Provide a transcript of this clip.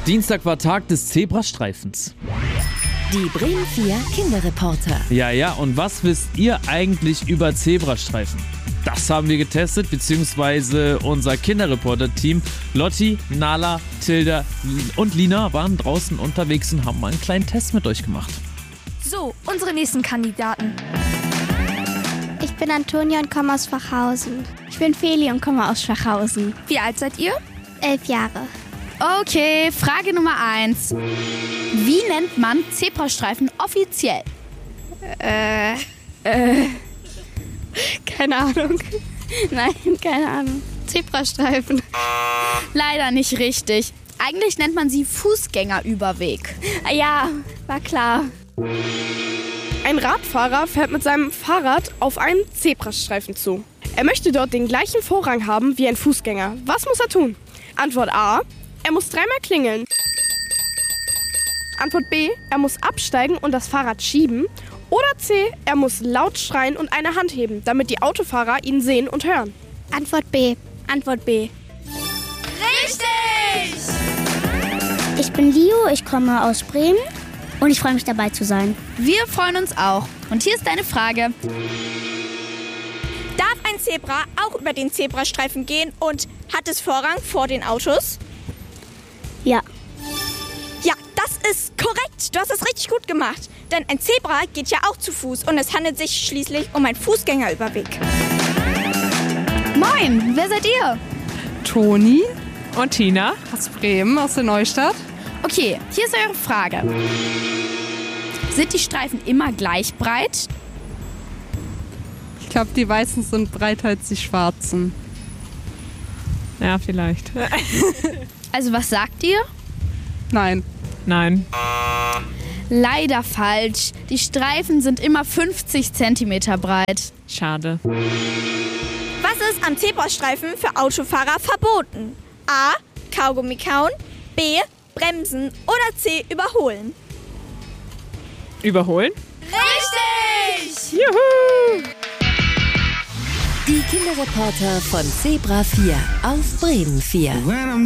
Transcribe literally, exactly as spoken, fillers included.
Dienstag war Tag des Zebrastreifens. Die Bremen vier Kinderreporter. Ja, ja, und was wisst ihr eigentlich über Zebrastreifen? Das haben wir getestet, beziehungsweise unser Kinderreporter-Team Lotti, Nala, Tilda und Lina waren draußen unterwegs und haben mal einen kleinen Test mit euch gemacht. So, unsere nächsten Kandidaten. Ich bin Antonia und komme aus Schwachhausen. Ich bin Feli und komme aus Schwachhausen. Wie alt seid ihr? Elf Jahre. Okay, Frage Nummer eins. Wie nennt man Zebrastreifen offiziell? Äh, äh, keine Ahnung. Nein, keine Ahnung. Zebrastreifen. Leider nicht richtig. Eigentlich nennt man sie Fußgängerüberweg. Ja, war klar. Ein Radfahrer fährt mit seinem Fahrrad auf einen Zebrastreifen zu. Er möchte dort den gleichen Vorrang haben wie ein Fußgänger. Was muss er tun? Antwort A: Er muss dreimal klingeln. Antwort B: Er muss absteigen und das Fahrrad schieben. Oder C: Er muss laut schreien und eine Hand heben, damit die Autofahrer ihn sehen und hören. Antwort B. Antwort B. Richtig! Ich bin Leo, ich komme aus Bremen und ich freue mich dabei zu sein. Wir freuen uns auch. Und hier ist deine Frage. Darf ein Zebra auch über den Zebrastreifen gehen und hat es Vorrang vor den Autos? Ja. Ja, das ist korrekt. Du hast es richtig gut gemacht. Denn ein Zebra geht ja auch zu Fuß und es handelt sich schließlich um einen Fußgängerüberweg. Moin, wer seid ihr? Toni und Tina aus Bremen, aus der Neustadt. Okay, hier ist eure Frage. Sind die Streifen immer gleich breit? Ich glaube, die Weißen sind breiter als die Schwarzen. Ja, vielleicht. Also was sagt ihr? Nein. Nein. Leider falsch. Die Streifen sind immer fünfzig Zentimeter breit. Schade. Was ist am Zebrastreifen für Autofahrer verboten? A: Kaugummi kauen, B: Bremsen oder C: Überholen. Überholen? Richtig! Juhu! Die Kinderreporter von Zebra vier auf Bremen vier.